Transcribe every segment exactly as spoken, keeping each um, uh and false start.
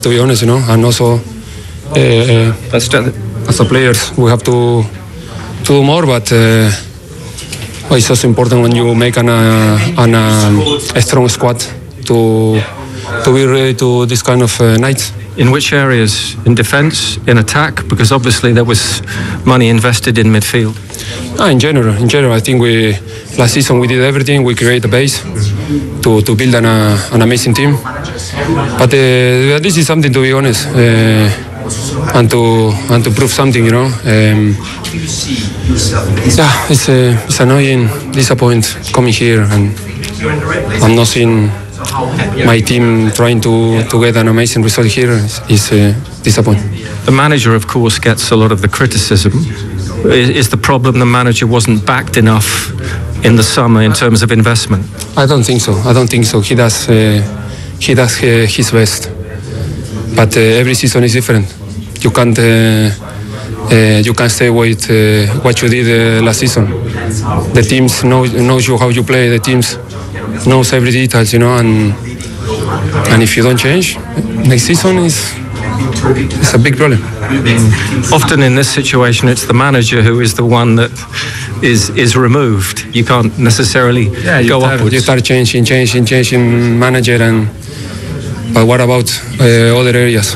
To be honest, you know, and also uh, uh, as a players, we have to to do more. But uh, it's also important when you make an, uh, an, uh, a strong squad to to be ready to this kind of uh, nights. In which areas? In defence, in attack? Because obviously there was money invested in midfield. Ah, in general, in general, I think we last season we did everything. We created a base to, to build an, uh, an amazing team. But uh, this is something, to be honest, uh, and to and to prove something, you know. Um, yeah, it's uh, it's annoying, disappointing coming here and I'm not seeing my team trying to, to get an amazing result here is, is uh, disappointing. The manager, of course, gets a lot of the criticism. Is, is the problem the manager wasn't backed enough in the summer in terms of investment? I don't think so. I don't think so. He does uh, he does uh, his best, but uh, every season is different. You can't uh, uh, you can't stay with uh, what you did uh, last season. The teams know knows you how you play. The teams knows every details, you know, and and if you don't change, next season is it's a big problem. Mm. Often in this situation, it's the manager who is the one that is is removed. You can't necessarily yeah, you go start, upwards. You start changing, changing, changing manager, and but what about uh, other areas?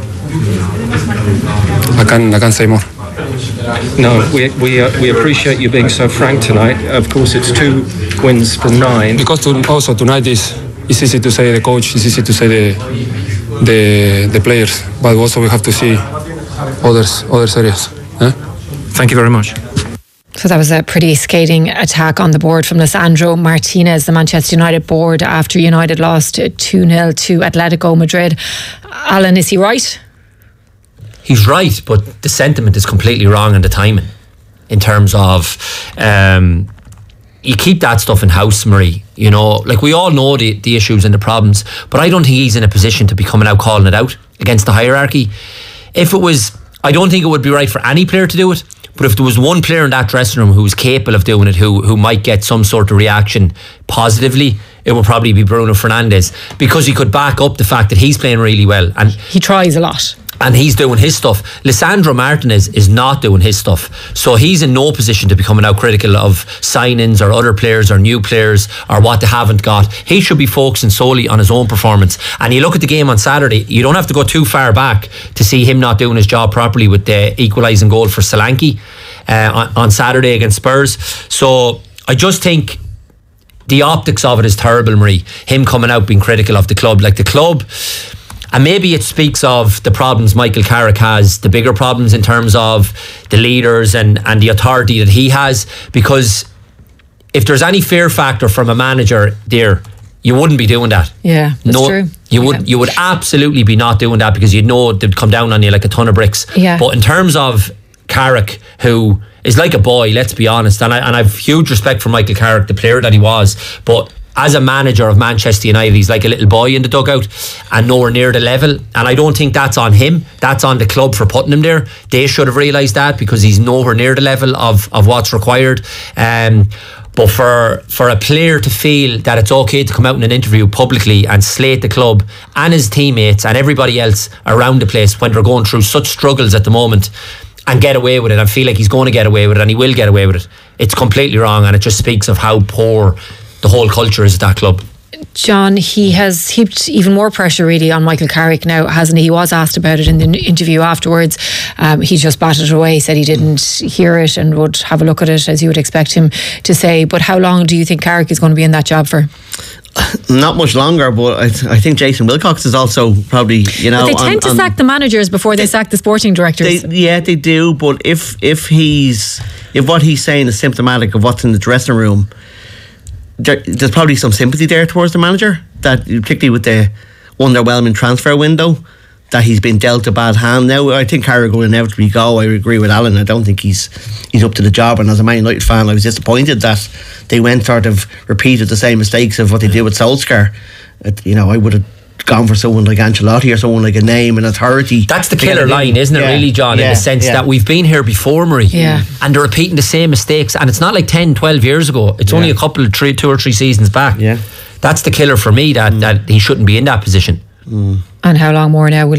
I can I can't say more. No, we we uh, we appreciate you being so frank tonight. Of course, it's two wins from nine. Because to, also tonight is it's easy to say the coach, it's easy to say the the the players, but also we have to see others other areas. Eh? Thank you very much. So that was a pretty scathing attack on the board from Lisandro Martinez, the Manchester United board, after United lost two nil to Atletico Madrid. Alan, is he right? He's right, but the sentiment is completely wrong and the timing in terms of um, you keep that stuff in house, Marie. You know, like we all know the, the issues and the problems, but I don't think he's in a position to be coming out calling it out against the hierarchy. If it was, I don't think it would be right for any player to do it, but if there was one player in that dressing room who was capable of doing it, who who might get some sort of reaction positively, it would probably be Bruno Fernandes, because he could back up the fact that he's playing really well. And he tries a lot. And he's doing his stuff. Lisandro Martinez is not doing his stuff. So he's in no position to be coming out critical of signings or other players or new players or what they haven't got. He should be focusing solely on his own performance. And you look at the game on Saturday, you don't have to go too far back to see him not doing his job properly with the equalising goal for Solanke uh, on, on Saturday against Spurs. So I just think the optics of it is terrible, Marie. Him coming out being critical of the club. Like the club... And maybe it speaks of the problems Michael Carrick has, the bigger problems in terms of the leaders and, and the authority that he has. Because if there's any fear factor from a manager there, you wouldn't be doing that. Yeah, that's no, true. You would yeah. you would absolutely be not doing that, because you'd know they'd come down on you like a ton of bricks. Yeah. But in terms of Carrick, who is like a boy, let's be honest, and I and I've huge respect for Michael Carrick, the player that he was, but as a manager of Manchester United, he's like a little boy in the dugout and nowhere near the level. And I don't think that's on him. That's on the club for putting him there. They should have realised that, because he's nowhere near the level of, of what's required. Um, but for for a player to feel that it's okay to come out in an interview publicly and slate the club and his teammates and everybody else around the place when they're going through such struggles at the moment and get away with it, and feel like he's going to get away with it and he will get away with it, it's completely wrong. And it just speaks of how poor the whole culture is at that club. John, he has heaped even more pressure really on Michael Carrick now, hasn't he? He was asked about it in the interview afterwards. Um, he just batted it away, said he didn't hear it and would have a look at it, as you would expect him to say. But how long do you think Carrick is going to be in that job for? Not much longer, but I, th- I think Jason Wilcox is also probably, you know... But they tend on, to on sack the managers before they, they sack the sporting directors. They, yeah, they do, but if if he's... If what he's saying is symptomatic of what's in the dressing room, There, there's probably some sympathy there towards the manager, that particularly with the underwhelming transfer window, that he's been dealt a bad hand. Now I think Carrick will inevitably go. I agree with Alan. I don't think he's he's up to the job, and as a Man United fan I was disappointed that they went sort of repeated the same mistakes of what they did with Solskjaer. It, you know, I would have gone for someone like Ancelotti or someone like a name and authority. That's the killer line, isn't it, yeah. really, John, yeah. in the sense yeah. that we've been here before, Marie, yeah. and they're repeating the same mistakes, and it's not like ten, twelve years ago, it's yeah. only a couple of three, two or three seasons back. Yeah. That's the killer for me, that, mm. that he shouldn't be in that position. Mm. And how long more now will